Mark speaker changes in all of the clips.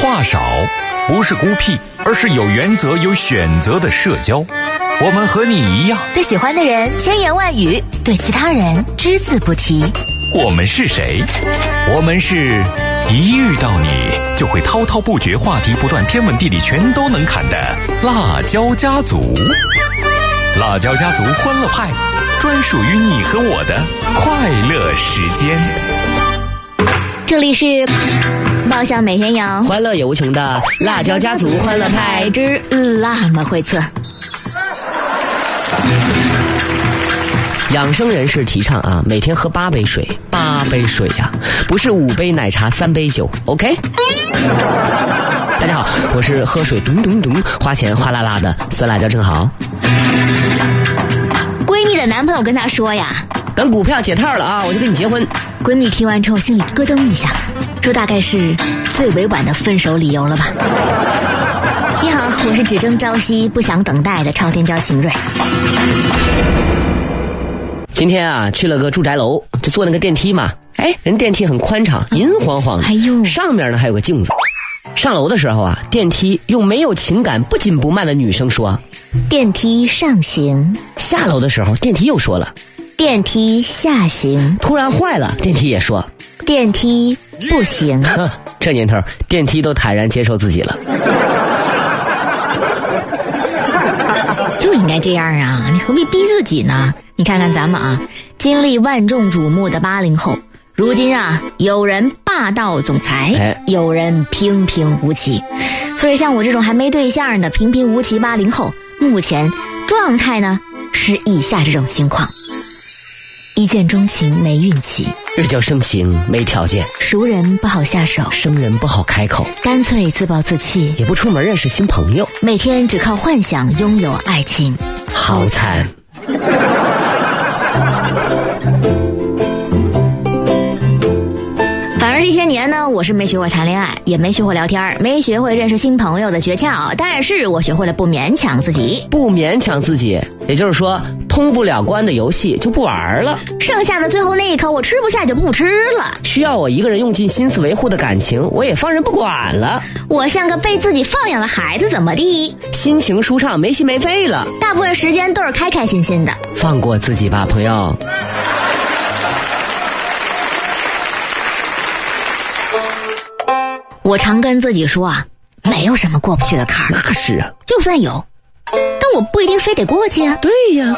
Speaker 1: 话少不是孤僻，而是有原则有选择的社交。我们和你一样，
Speaker 2: 对喜欢的人千言万语，对其他人只字不提。
Speaker 1: 我们是谁？我们是一遇到你就会滔滔不绝，话题不断，天文地理全都能侃的辣椒家族。辣椒家族欢乐派，专属于你和我的快乐时间。
Speaker 2: 这里是爆笑每天有，
Speaker 3: 欢乐也无穷的辣椒家族欢乐派
Speaker 2: 之辣么会测。
Speaker 3: 养生人士提倡啊，每天喝8杯水，8杯水呀，不是5杯奶茶3杯酒 ，OK？ 大家好，我是喝水咚咚咚，花钱哗啦啦的酸辣椒正好。
Speaker 2: 闺蜜的男朋友跟她说呀，
Speaker 3: 等股票解套了啊，我就跟你结婚。
Speaker 2: 闺蜜听完之后心里咯噔一下，这大概是最委婉的分手理由了吧。你好，我是只争朝夕不想等待的超天骄秦瑞。
Speaker 3: 今天啊，去了个住宅楼，就坐那个电梯嘛。哎，人电梯很宽敞，银晃晃的。
Speaker 2: 哎呦，
Speaker 3: 上面呢还有个镜子。上楼的时候啊，电梯用没有情感、不紧不慢的女声说：“
Speaker 2: 电梯上行。”
Speaker 3: 下楼的时候，电梯又说了：“
Speaker 2: 电梯下行。”
Speaker 3: 突然坏了，电梯也说：“
Speaker 2: 电梯不行。”
Speaker 3: 这年头，电梯都坦然接受自己了。
Speaker 2: 就应该这样啊，你何必逼自己呢？你看看咱们啊，经历万众瞩目的80后，如今啊，有人霸道总裁，有人平平无奇。所以像我这种还没对象的平平无奇80后，目前状态呢是以下这种情况：一见钟情没运气，
Speaker 3: 日久生情没条件，
Speaker 2: 熟人不好下手，
Speaker 3: 生人不好开口，
Speaker 2: 干脆自暴自弃，
Speaker 3: 也不出门认识新朋友，
Speaker 2: 每天只靠幻想拥有爱情，
Speaker 3: 好惨。
Speaker 2: 反正这些年呢，我是没学会谈恋爱，也没学会聊天，没学会认识新朋友的诀窍，但是我学会了不勉强自己。
Speaker 3: 不勉强自己，也就是说，通不了关的游戏就不玩了。
Speaker 2: 剩下的最后那一口我吃不下就不吃了。
Speaker 3: 需要我一个人用尽心思维护的感情，我也放任不管了。
Speaker 2: 我像个被自己放养的孩子，怎么地？
Speaker 3: 心情舒畅，没心没肺了。
Speaker 2: 大部分时间都是开开心心的。
Speaker 3: 放过自己吧，朋友。
Speaker 2: 我常跟自己说啊，没有什么过不去的坎儿。
Speaker 3: 那是啊，
Speaker 2: 就算有，但我不一定非得过去啊。
Speaker 3: 对呀，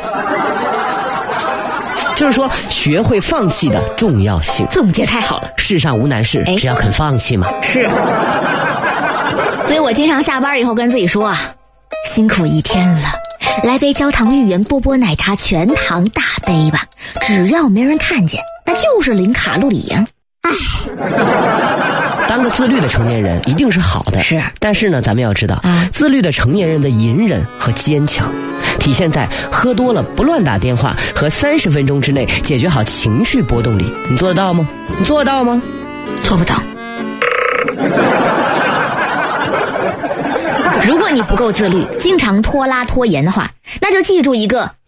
Speaker 3: 就是说学会放弃的重要性。
Speaker 2: 总结太好了，
Speaker 3: 世上无难事，只要肯放弃嘛。
Speaker 2: 是。所以我经常下班以后跟自己说啊，辛苦一天了，来杯焦糖芋圆波波奶茶全糖大杯吧，只要没人看见，那就是零卡路里呀。唉。
Speaker 3: 当个自律的成年人一定是好的，
Speaker 2: 是。
Speaker 3: 但是呢，咱们要知道，自律的成年人的隐忍和坚强，体现在喝多了不乱打电话和30分钟之内解决好情绪波动里。你做得到吗？你做得到吗？
Speaker 2: 做不到。如果你不够自律，经常拖拉拖延的话，那就记住一个